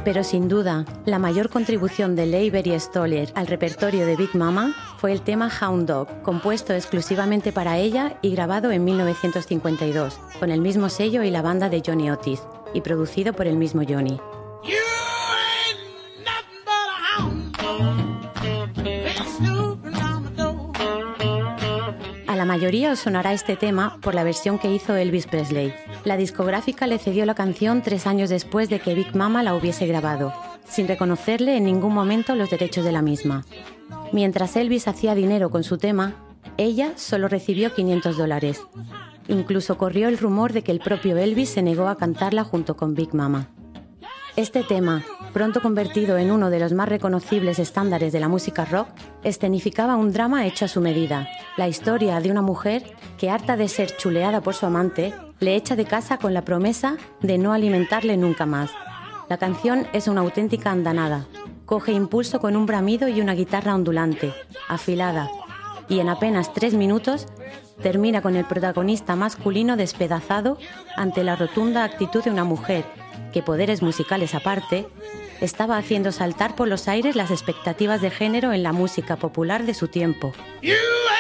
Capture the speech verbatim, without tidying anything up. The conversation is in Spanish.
Pero sin duda, la mayor contribución de Leiber y Stoller al repertorio de Big Mama fue el tema Hound Dog, compuesto exclusivamente para ella y grabado en mil novecientos cincuenta y dos, con el mismo sello y la banda de Johnny Otis, y producido por el mismo Johnny. A la mayoría os sonará este tema por la versión que hizo Elvis Presley. La discográfica le cedió la canción tres años después de que Big Mama la hubiese grabado, sin reconocerle en ningún momento los derechos de la misma. Mientras Elvis hacía dinero con su tema, ella solo recibió quinientos dólares. Incluso corrió el rumor de que el propio Elvis se negó a cantarla junto con Big Mama. Este tema, pronto convertido en uno de los más reconocibles estándares de la música rock, escenificaba un drama hecho a su medida, la historia de una mujer que, harta de ser chuleada por su amante, le echa de casa con la promesa de no alimentarle nunca más. La canción es una auténtica andanada, coge impulso con un bramido y una guitarra ondulante, afilada, y en apenas tres minutos termina con el protagonista masculino despedazado ante la rotunda actitud de una mujer que, poderes musicales aparte, estaba haciendo saltar por los aires las expectativas de género en la música popular de su tiempo.